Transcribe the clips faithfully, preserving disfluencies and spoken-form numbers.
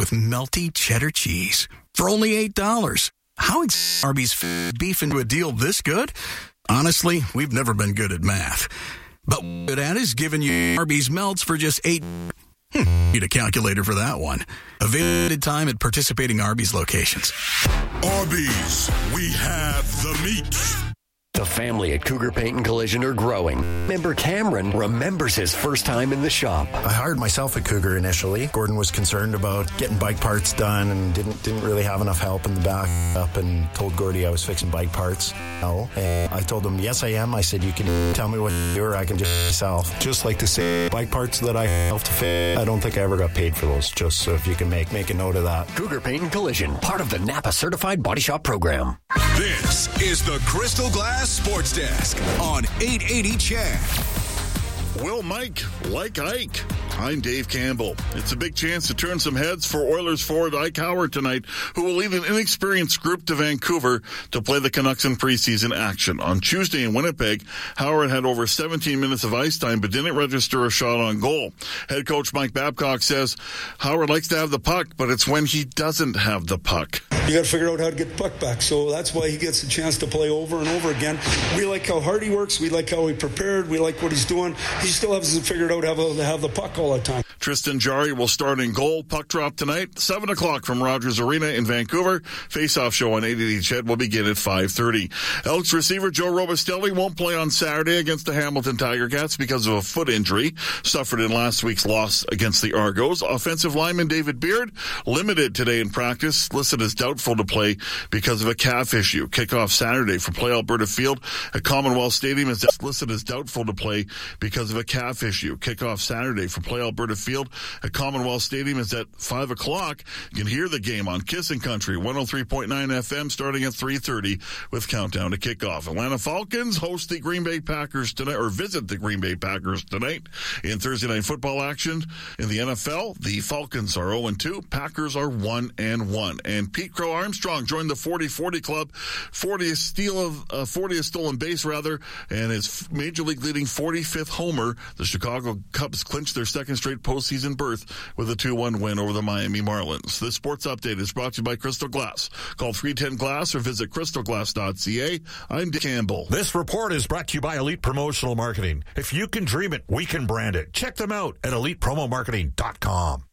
with melty cheddar cheese for only eight dollars. How is Arby's beef into a deal this good? Honestly, we've never been good at math. But what good at is giving you Arby's melts for just eight dollars. Hmm, need a calculator for that one. Available time at participating Arby's locations. Arby's, we have the meat. The family at Cougar Paint and Collision are growing. Member Cameron remembers his first time in the shop. I hired myself at Cougar initially. Gordon was concerned about getting bike parts done and didn't didn't really have enough help in the back up and told Gordy I was fixing bike parts. No. And I told him, yes, I am. I said, you can tell me what to do or I can just myself. Just like to say, bike parts that I helped to fix, I don't think I ever got paid for those. Just so if you can make, make a note of that. Cougar Paint and Collision, part of the Napa Certified Body Shop Program. This is the Crystal Glass Sports Desk on eight eighty C H E D. Will Mike like Ike? I'm Dave Campbell. It's a big chance to turn some heads for Oilers forward Ike Howard tonight, who will lead an inexperienced group to Vancouver to play the Canucks in preseason action. On Tuesday in Winnipeg, Howard had over seventeen minutes of ice time but didn't register a shot on goal. Head coach Mike Babcock says Howard likes to have the puck, but it's when he doesn't have the puck. You got to figure out how to get the puck back, so that's why he gets a chance to play over and over again. We like how hard he works. We like how he prepared. We like what he's doing. He still hasn't figured out how to have the puck all the time. Tristan Jarry will start in goal. Puck drop tonight, seven o'clock from Rogers Arena in Vancouver. Face-off show on eight eighty C H E D will begin at five thirty. Elks receiver Joe Robustelli won't play on Saturday against the Hamilton Tiger Cats because of a foot injury suffered in last week's loss against the Argos. Offensive lineman David Beard limited today in practice, listed as doubtful to play because of a calf issue. Kickoff Saturday for Play Alberta Field at Commonwealth Stadium is listed as doubtful to play because of a calf issue. Kickoff Saturday for Play Alberta Field at Commonwealth Stadium is at five o'clock. You can hear the game on Kissin' Country, one oh three point nine F M, starting at three thirty with countdown to kickoff. Atlanta Falcons host the Green Bay Packers tonight, or visit the Green Bay Packers tonight in Thursday night football action. In the N F L, the Falcons are oh and two, Packers are one and one. And Pete Crow Armstrong joined the forty forty club, fortieth steal of uh, fortieth stolen base rather, and his major league leading forty-fifth homer. The Chicago Cubs clinched their second straight postseason berth with a two one win over the Miami Marlins. This sports update is brought to you by Crystal Glass. Call three ten glass or visit crystal glass dot c a. I'm Dick Campbell. This report is brought to you by Elite Promotional Marketing. If you can dream it, we can brand it. Check them out at elite promo marketing dot com.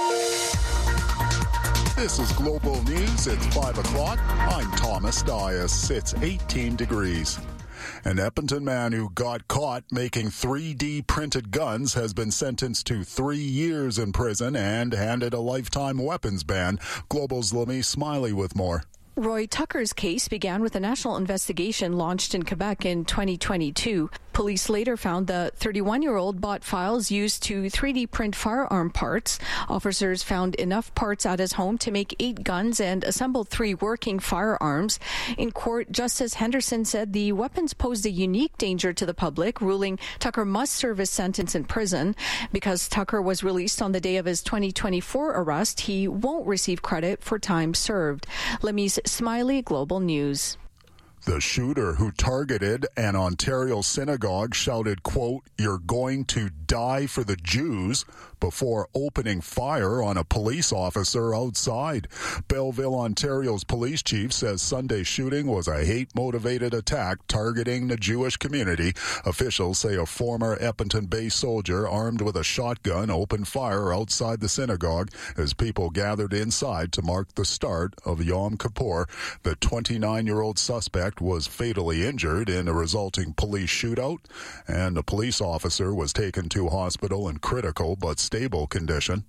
This is Global News. It's five o'clock. I'm Thomas Dias. It's eighteen degrees. An Edmonton man who got caught making three D printed guns has been sentenced to three years in prison and handed a lifetime weapons ban. Global's Lemie Smiley with more. Roy Tucker's case began with a national investigation launched in Quebec in twenty twenty-two. Police later found the thirty-one-year-old bought files used to three D print firearm parts. Officers found enough parts at his home to make eight guns and assemble three working firearms. In court, Justice Henderson said the weapons posed a unique danger to the public, ruling Tucker must serve his sentence in prison. Because Tucker was released on the day of his twenty twenty-four arrest, he won't receive credit for time served. Lemie's Smiley, Global News. The shooter who targeted an Ontario synagogue shouted, quote, "You're going to die for the Jews," before opening fire on a police officer outside. Belleville, Ontario's police chief says Sunday's shooting was a hate-motivated attack targeting the Jewish community. Officials say a former Edmonton-based soldier armed with a shotgun opened fire outside the synagogue as people gathered inside to mark the start of Yom Kippur. The twenty-nine-year-old suspect was fatally injured in a resulting police shootout, and the police officer was taken to hospital in critical but stable condition.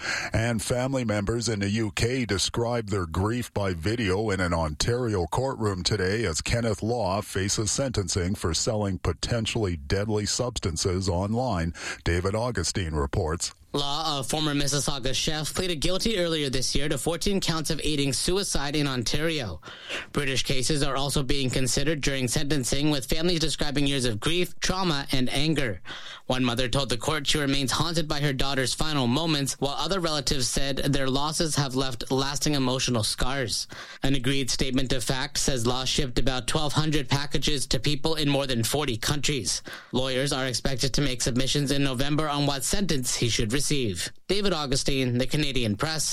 And family members in the U K described their grief by video in an Ontario courtroom today as Kenneth Law faces sentencing for selling potentially deadly substances online. David Augustine reports. Law, a former Mississauga chef, pleaded guilty earlier this year to fourteen counts of aiding suicide in Ontario. British cases are also being considered during sentencing, with families describing years of grief, trauma, and anger. One mother told the court she remains haunted by her daughter's final moments, while other relatives said their losses have left lasting emotional scars. An agreed statement of fact says Law shipped about twelve hundred packages to people in more than forty countries. Lawyers are expected to make submissions in November on what sentence he should receive. David Augustine, The Canadian Press.